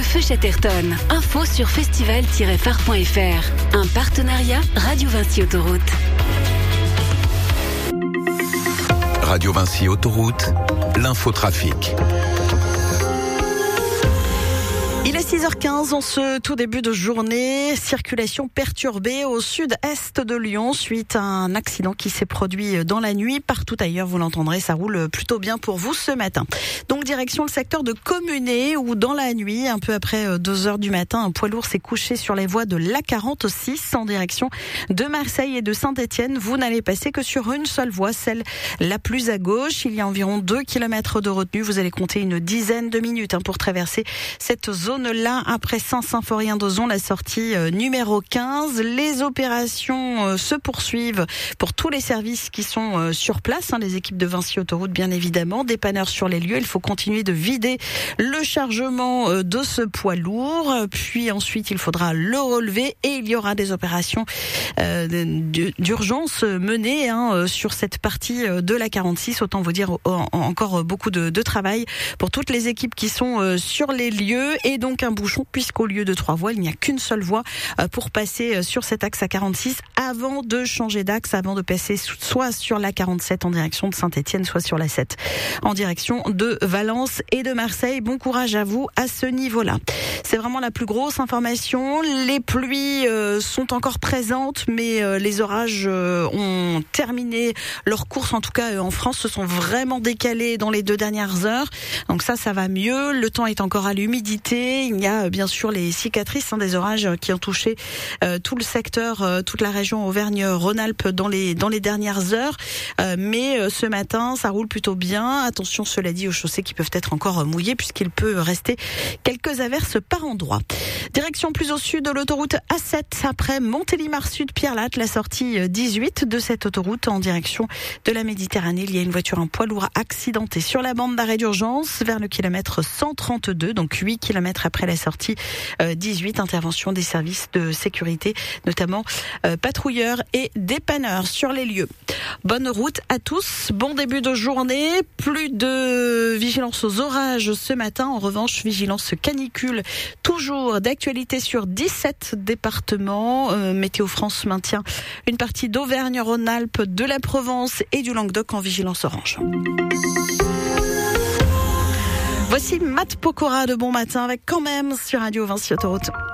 Feu Chatterton. Info sur festival-phare.fr. Un partenariat Radio Vinci Autoroute. Radio Vinci Autoroute, l'infotrafic. Il est 6h15 en ce tout début de journée. Circulation perturbée au sud-est de Lyon suite à un accident qui s'est produit dans la nuit. Partout ailleurs, vous l'entendrez, ça roule plutôt bien pour vous ce matin. Donc direction le secteur de Communé où dans la nuit, un peu après 2h du matin, un poids lourd s'est couché sur les voies de l'A46 en direction de Marseille et de Saint-Étienne. Vous n'allez passer que sur une seule voie, celle la plus à gauche. Il y a environ 2 km de retenue. Vous allez compter une dizaine de minutes pour traverser cette zone-là. Après Saint-Symphorien-d'Ozon, la sortie numéro 15. Les opérations se poursuivent pour tous les services qui sont sur place. Les équipes de Vinci Autoroute, bien évidemment. Dépanneurs sur les lieux. Il faut continuer de vider le chargement de ce poids lourd. Puis ensuite, il faudra le relever et il y aura des opérations d'urgence menées sur cette partie de la 46. Autant vous dire encore beaucoup de travail pour toutes les équipes qui sont sur les lieux. Et donc un bouchon puisqu'au lieu de 3 voies, il n'y a qu'une seule voie pour passer sur cet axe A46 avant de changer d'axe, avant de passer soit sur la 47 en direction de Saint-Étienne, soit sur la 7 en direction de Valence et de Marseille. Bon courage à vous à ce niveau-là. C'est vraiment la plus grosse information. Les pluies sont encore présentes, mais les orages ont terminé leur course, en tout cas en France, se sont vraiment décalés dans les 2 dernières heures. Donc ça va mieux. Le temps est encore à l'humidité. Il y a bien sûr les cicatrices des orages qui ont touché tout le secteur, toute la région Auvergne-Rhône-Alpes dans les dernières heures. Mais ce matin, ça roule plutôt bien. Attention, cela dit, aux chaussées qui peuvent être encore mouillées puisqu'il peut rester quelques averses par endroit. Direction plus au sud de l'autoroute A7 après Montélimar Sud, Pierre-Latte, la sortie 18 de cette autoroute en direction de la Méditerranée. Il y a une voiture, un poids lourd accidenté sur la bande d'arrêt d'urgence vers le kilomètre 132, donc 8 km après la sortie 18. Intervention des services de sécurité, notamment patrouilleurs et dépanneurs sur les lieux. Bonne route à tous, bon début de journée. Plus de vigilance aux orages ce matin. En revanche, vigilance canicule toujours d'actualité sur 17 départements. Météo France maintient une partie d'Auvergne-Rhône-Alpes, de la Provence et du Languedoc en vigilance orange. Voici Matt Pokora de Bon Matin avec quand même sur Radio Vinci Autoroute.